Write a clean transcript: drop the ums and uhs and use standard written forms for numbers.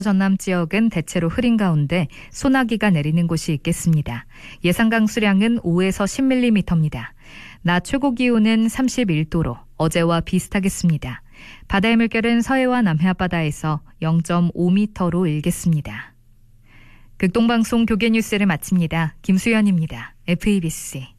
전남 지역은 대체로 흐린 가운데 소나기가 내리는 곳이 있겠습니다. 예상 강수량은 5에서 10mm입니다. 낮 최고 기온은 31도로 어제와 비슷하겠습니다. 바다의 물결은 서해와 남해 앞바다에서 0.5m로 일겠습니다. 극동방송 교계뉴스를 마칩니다. 김수연입니다. FEBC